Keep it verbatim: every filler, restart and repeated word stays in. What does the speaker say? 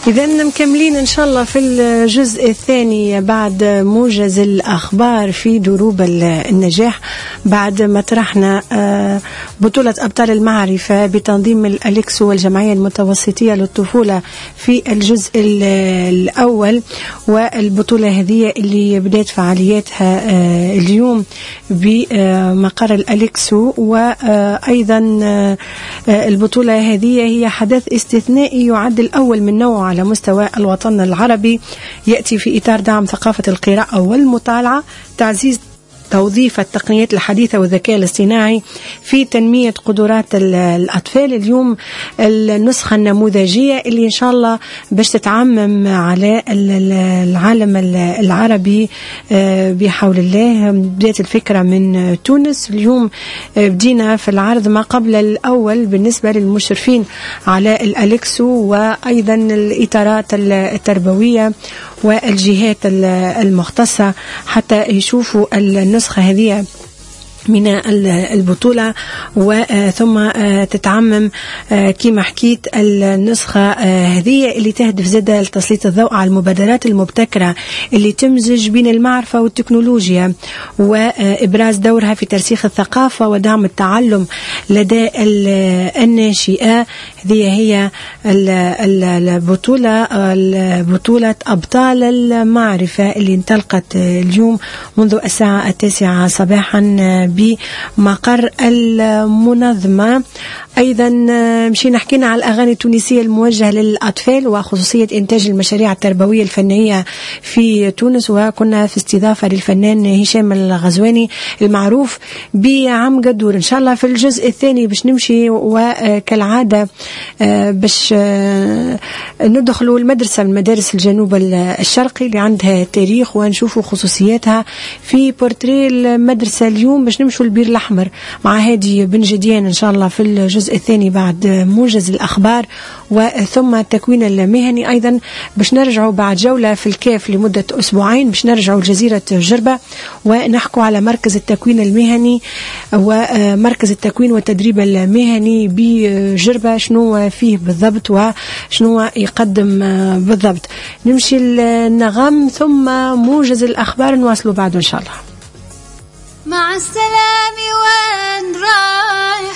إذا مكملين إن شاء الله في الجزء الثاني بعد موجز الأخبار في دروب النجاح، بعد ما طرحنا بطولة أبطال المعرفة بتنظيم الأليكسو والجمعية المتوسطية للطفولة في الجزء الأول، والبطولة هذه اللي بدأت فعالياتها اليوم بمقر الأليكسو. وأيضا البطولة هذه هي حدث استثنائي يعد الأول من نوعه على مستوى الوطن العربي، يأتي في إطار دعم ثقافة القراءة والمطالعة، تعزيز توظيف التقنيات الحديثة والذكاء الاصطناعي في تنمية قدرات الأطفال. اليوم النسخة النموذجية اللي إن شاء الله باش تتعمم على العالم العربي بحول الله. بدأت الفكرة من تونس، اليوم بدينا في العرض ما قبل الأول بالنسبة للمشرفين على الأليكسو وأيضا الإطارات التربوية والجهات المختصة حتى يشوفوا النسخة هذه من البطولة، وثم تتعمم كما حكيت النسخة هذه اللي تهدف زادة لتسليط الضوء على المبادرات المبتكرة اللي تمزج بين المعرفة والتكنولوجيا وإبراز دورها في ترسيخ الثقافة ودعم التعلم لدى الناشئة. هذه هي البطولة بطولة أبطال المعرفة اللي انطلقت اليوم منذ الساعة التاسعة صباحا بمقر المنظمة. أيضا مشينا حكينا على الأغاني التونسية الموجهة للأطفال وخصوصية إنتاج المشاريع التربوية الفنية في تونس، وكنا في استضافة للفنان هشام الغزواني المعروف بعم قدور. إن شاء الله في الجزء الثاني باش نمشي وكالعادة باش ندخلوا المدرسة من مدارس الجنوب الشرقي اللي عندها تاريخ ونشوفوا خصوصياتها في بورتري المدرسة اليوم. باش نمشوا البير الأحمر مع هادي بن جديان إن شاء الله في الجزء الثاني بعد موجز الأخبار وثم التكوين المهني. أيضا باش نرجعوا بعد جولة في الكاف لمدة أسبوعين، باش نرجعوا لجزيرة جربة ونحكوا على مركز التكوين المهني ومركز التكوين والتدريب المهني بجربة، شنو فيه بالضبط وشنو يقدم بالضبط. نمشي النغم ثم موجز الأخبار نواصلوا بعد إن شاء الله. مع السلامة وين رايح